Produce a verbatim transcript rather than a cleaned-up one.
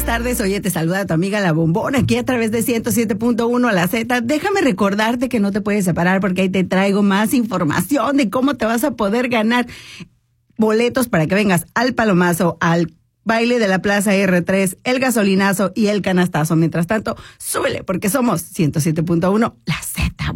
buenas tardes. Oye, te saluda tu amiga La Bombona aquí a través de ciento siete punto uno a la Z. Déjame recordarte que no te puedes separar porque ahí te traigo más información de cómo te vas a poder ganar boletos para que vengas al Palomazo, al baile de la Plaza R tres, el gasolinazo y el canastazo. Mientras tanto, súbele porque somos ciento siete punto uno, la